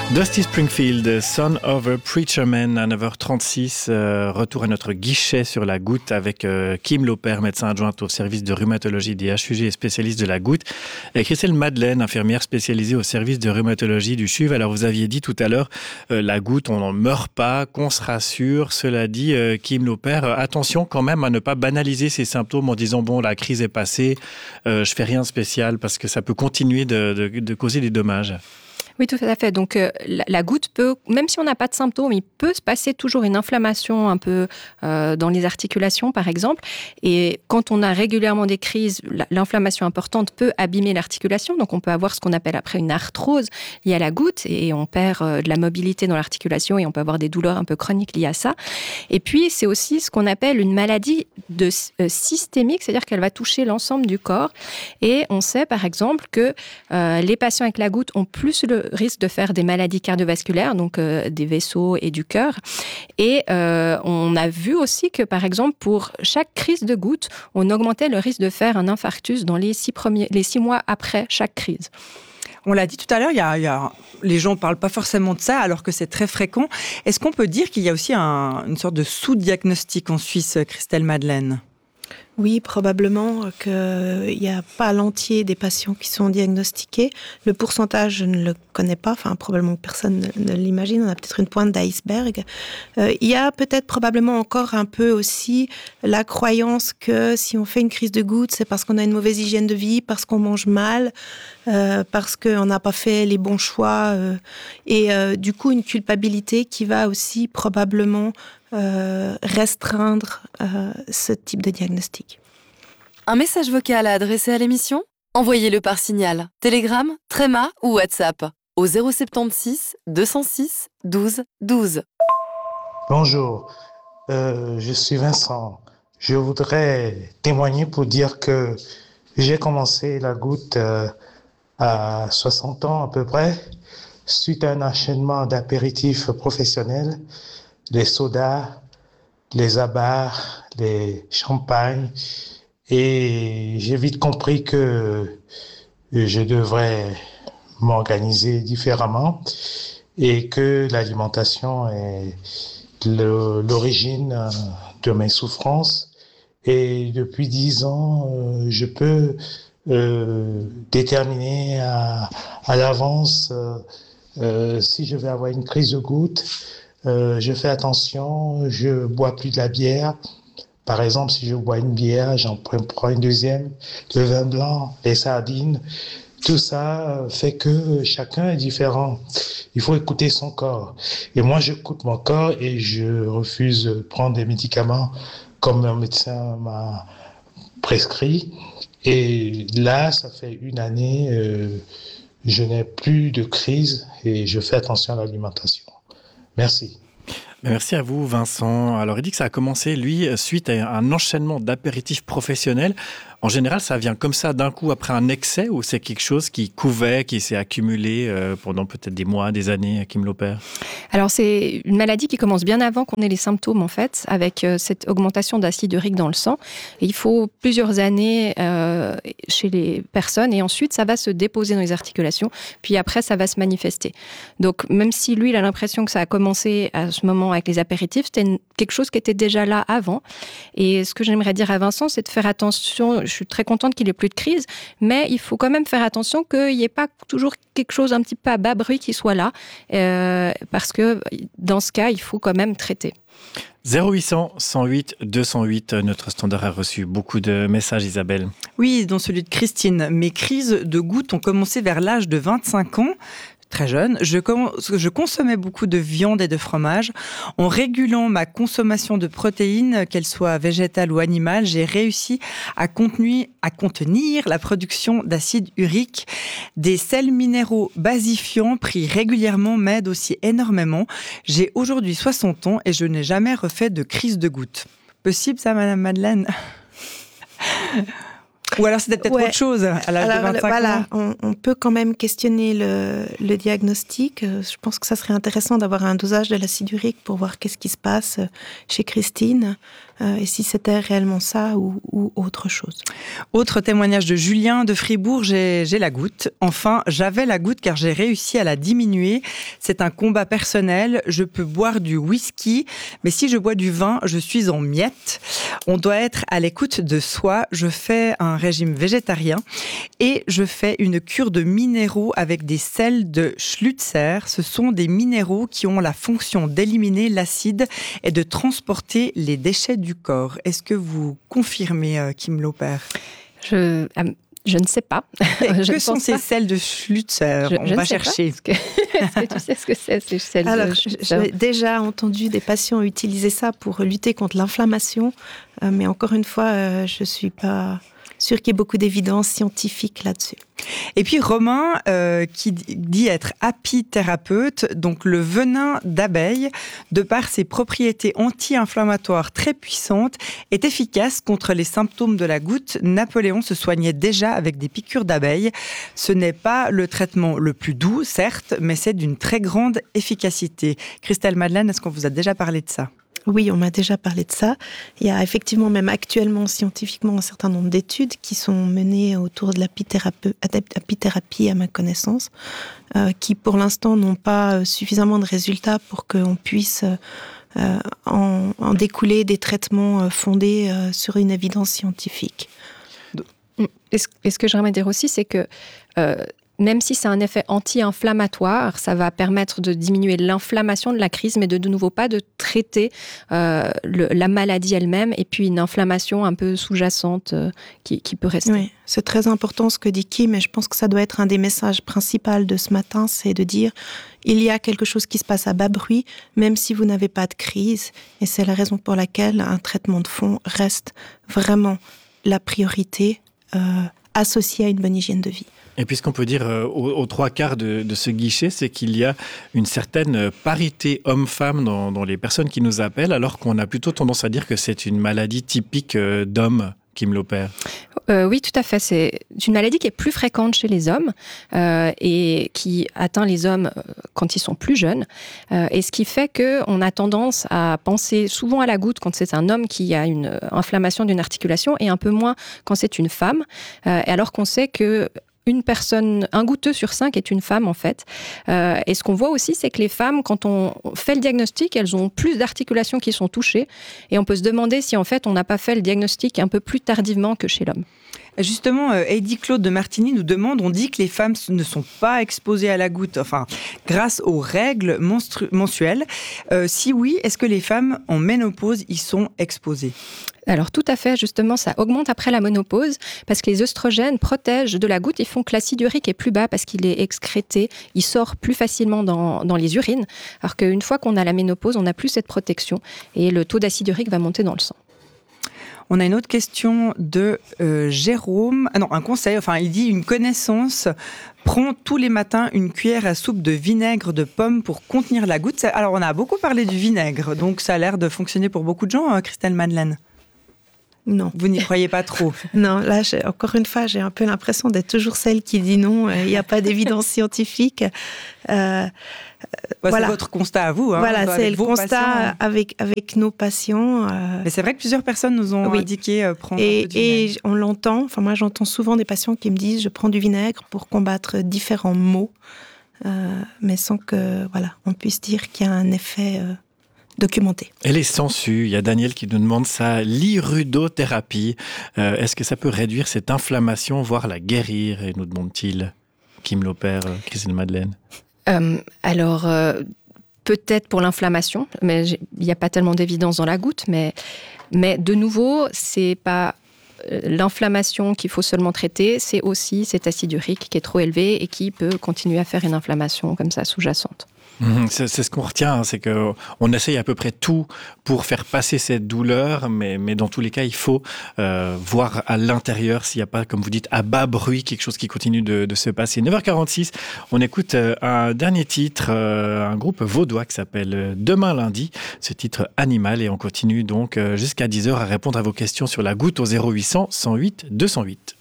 Dusty Springfield, Son of a Preacher Man, à 9h36. Retour à notre guichet sur la goutte avec Kim Lauper, médecin adjointe au service de rhumatologie des HUG et spécialiste de la goutte. Et Christelle Madeleine, infirmière spécialisée au service de rhumatologie du CHUV. Alors vous aviez dit tout à l'heure, la goutte, on n'en meurt pas, qu'on se rassure. Cela dit, Kim Lauper, attention quand même à ne pas banaliser ces symptômes en disant bon, la crise est passée, je fais rien de spécial, parce que ça peut continuer de causer des dommages. Oui, tout à fait. Donc, la goutte peut, même si on n'a pas de symptômes, il peut se passer toujours une inflammation un peu dans les articulations, par exemple. Et quand on a régulièrement des crises, l'inflammation importante peut abîmer l'articulation. Donc, on peut avoir ce qu'on appelle après une arthrose liée à la goutte et on perd de la mobilité dans l'articulation et on peut avoir des douleurs un peu chroniques liées à ça. Et puis, c'est aussi ce qu'on appelle une maladie systémique, c'est-à-dire qu'elle va toucher l'ensemble du corps. Et on sait, par exemple, que les patients avec la goutte ont plus le risque de faire des maladies cardiovasculaires, donc des vaisseaux et du cœur. Et on a vu aussi que, par exemple, pour chaque crise de goutte, on augmentait le risque de faire un infarctus dans les 6 mois après chaque crise. On l'a dit tout à l'heure, les gens ne parlent pas forcément de ça, alors que c'est très fréquent. Est-ce qu'on peut dire qu'il y a aussi une sorte de sous-diagnostic en Suisse, Christelle Madeleine ? Oui, probablement qu'il n'y a pas l'entier des patients qui sont diagnostiqués. Le pourcentage, je ne le connais pas, enfin probablement que personne ne l'imagine, on a peut-être une pointe d'iceberg. Il y a peut-être probablement encore un peu aussi la croyance que si on fait une crise de goutte, c'est parce qu'on a une mauvaise hygiène de vie, parce qu'on mange mal, parce qu'on n'a pas fait les bons choix, et du coup une culpabilité qui va aussi probablement restreindre ce type de diagnostic. Un message vocal à adresser à l'émission ? Envoyez-le par signal, Telegram, Tréma ou WhatsApp au 076 206 12 12. Bonjour, je suis Vincent. Je voudrais témoigner pour dire que j'ai commencé la goutte à 60 ans à peu près, suite à un enchaînement d'apéritifs professionnels, les sodas, les abars, les champagnes. Et j'ai vite compris que je devrais m'organiser différemment et que l'alimentation est l'origine de mes souffrances. Et depuis 10 ans, je peux déterminer à l'avance si je vais avoir une crise de goutte. Je fais attention, je bois plus de la bière. Par exemple, si je bois une bière, j'en prends une deuxième. Le vin blanc, les sardines, tout ça fait que chacun est différent. Il faut écouter son corps. Et moi, j'écoute mon corps et je refuse de prendre des médicaments comme un médecin m'a prescrit. Et là, ça fait une année, je n'ai plus de crise et je fais attention à l'alimentation. Merci. Merci à vous, Vincent. Alors, il dit que ça a commencé, lui, suite à un enchaînement d'apéritifs professionnels. En général, ça vient comme ça d'un coup après un excès ou c'est quelque chose qui couvait, qui s'est accumulé pendant peut-être des mois, des années, Kim Lauper ? Alors, c'est une maladie qui commence bien avant qu'on ait les symptômes, en fait, avec cette augmentation d'acide urique dans le sang. Et il faut plusieurs années chez les personnes et ensuite, ça va se déposer dans les articulations. Puis après, ça va se manifester. Donc, même si lui, il a l'impression que ça a commencé à ce moment avec les apéritifs, c'était quelque chose qui était déjà là avant. Et ce que j'aimerais dire à Vincent, c'est de faire attention. Je suis très contente qu'il n'y ait plus de crise, mais il faut quand même faire attention qu'il n'y ait pas toujours quelque chose un petit peu à bas bruit qui soit là, parce que dans ce cas, il faut quand même traiter. 0800 108 208, notre standard a reçu beaucoup de messages, Isabelle. Oui, dont celui de Christine. Mes crises de goutte ont commencé vers l'âge de 25 ans. Très jeune, je consommais beaucoup de viande et de fromage. En régulant ma consommation de protéines, qu'elles soient végétales ou animales, j'ai réussi à contenir la production d'acide urique. Des sels minéraux basifiants pris régulièrement m'aident aussi énormément. J'ai aujourd'hui 60 ans et je n'ai jamais refait de crise de goutte. Possible ça, Madame Madeleine ? Ou alors c'était peut-être autre chose à l'âge de 25 voilà, ans. on peut quand même questionner le diagnostic. Je pense que ça serait intéressant d'avoir un dosage de l'acide urique pour voir qu'est-ce qui se passe chez Christine. et si c'était réellement ça ou autre chose. Autre témoignage de Julien de Fribourg, j'ai la goutte. Enfin, j'avais la goutte car j'ai réussi à la diminuer. C'est un combat personnel. Je peux boire du whisky, mais si je bois du vin, je suis en miettes. On doit être à l'écoute de soi. Je fais un régime végétarien et je fais une cure de minéraux avec des sels de Schlutzer. Ce sont des minéraux qui ont la fonction d'éliminer l'acide et de transporter les déchets du corps. Est-ce que vous confirmez, Kim Lauper ? Je ne sais pas. Que sont ces sels de Schlutzer ? On va chercher. Est-ce que tu sais ce que c'est, ces sels de Schlutzer ? J'ai déjà entendu des patients utiliser ça pour lutter contre l'inflammation, mais encore une fois, je ne suis pas sûre qu'il y ait beaucoup d'évidence scientifique là-dessus. Et puis Romain, qui dit être apithérapeute, donc le venin d'abeille, de par ses propriétés anti-inflammatoires très puissantes, est efficace contre les symptômes de la goutte. Napoléon se soignait déjà avec des piqûres d'abeilles. Ce n'est pas le traitement le plus doux, certes, mais c'est d'une très grande efficacité. Christelle Madeleine, est-ce qu'on vous a déjà parlé de ça ? Oui, on m'a déjà parlé de ça. Il y a effectivement, même actuellement, scientifiquement, un certain nombre d'études qui sont menées autour de l'apithérapie, à ma connaissance, qui pour l'instant n'ont pas suffisamment de résultats pour qu'on puisse en découler des traitements fondés sur une évidence scientifique. Et ce que j'aimerais dire aussi, c'est que même si c'est un effet anti-inflammatoire, ça va permettre de diminuer l'inflammation de la crise, mais de nouveau pas de traiter la maladie elle-même et puis une inflammation un peu sous-jacente qui peut rester. Oui, c'est très important ce que dit Kim, et je pense que ça doit être un des messages principaux de ce matin, c'est de dire il y a quelque chose qui se passe à bas bruit, même si vous n'avez pas de crise, et c'est la raison pour laquelle un traitement de fond reste vraiment la priorité associée à une bonne hygiène de vie. Et puis ce qu'on peut dire aux trois quarts de ce guichet, c'est qu'il y a une certaine parité homme-femme dans les personnes qui nous appellent, alors qu'on a plutôt tendance à dire que c'est une maladie typique d'homme, Kim Lauper. Oui, tout à fait. C'est une maladie qui est plus fréquente chez les hommes et qui atteint les hommes quand ils sont plus jeunes. Et ce qui fait qu'on a tendance à penser souvent à la goutte quand c'est un homme qui a une inflammation d'une articulation et un peu moins quand c'est une femme. Alors qu'on sait que un goutteux sur 5 est une femme en fait. Et ce qu'on voit aussi, c'est que les femmes, quand on fait le diagnostic, elles ont plus d'articulations qui sont touchées. Et on peut se demander si en fait on n'a pas fait le diagnostic un peu plus tardivement que chez l'homme. Justement, Heidi Claude de Martigny nous demande, on dit que les femmes ne sont pas exposées à la goutte, enfin, grâce aux règles mensuelles. Si oui, est-ce que les femmes en ménopause y sont exposées ? Alors tout à fait, justement, ça augmente après la ménopause parce que les œstrogènes protègent de la goutte. Ils font que l'acide urique est plus bas parce qu'il est excrété, il sort plus facilement dans les urines. Alors qu'une fois qu'on a la ménopause, on n'a plus cette protection et le taux d'acide urique va monter dans le sang. On a une autre question de Jérôme. Un conseil, il dit une connaissance. Prends tous les matins une cuillère à soupe de vinaigre de pomme pour contenir la goutte. Alors, on a beaucoup parlé du vinaigre, donc ça a l'air de fonctionner pour beaucoup de gens, Christelle Madeleine. Non. Vous n'y croyez pas trop ? Non, là, encore une fois, j'ai un peu l'impression d'être toujours celle qui dit non, il n'y a pas d'évidence scientifique. Voilà. C'est votre constat à vous. Voilà, c'est le constat avec nos patients. Mais c'est vrai que plusieurs personnes nous ont indiqué prendre un peu de vinaigre. Et on l'entend, moi j'entends souvent des patients qui me disent je prends du vinaigre pour combattre différents maux, mais sans que on puisse dire qu'il y a un effet documenté. Et les sangsues, il y a Daniel qui nous demande ça, l'irudothérapie. Est-ce que ça peut réduire cette inflammation, voire la guérir, et nous demande-t-il Kim Lauper, Christelle Madeleine. Alors, peut-être pour l'inflammation, mais il n'y a pas tellement d'évidence dans la goutte, mais de nouveau, c'est pas l'inflammation qu'il faut seulement traiter, c'est aussi cet acide urique qui est trop élevé et qui peut continuer à faire une inflammation comme ça sous-jacente. C'est ce qu'on retient, c'est qu'on essaye à peu près tout pour faire passer cette douleur, mais dans tous les cas, il faut voir à l'intérieur s'il n'y a pas, comme vous dites, à bas bruit, quelque chose qui continue de se passer. 9h46, on écoute un dernier titre, un groupe vaudois qui s'appelle Demain lundi, ce titre Animal, et on continue donc jusqu'à 10h à répondre à vos questions sur la goutte au 0800 108 208.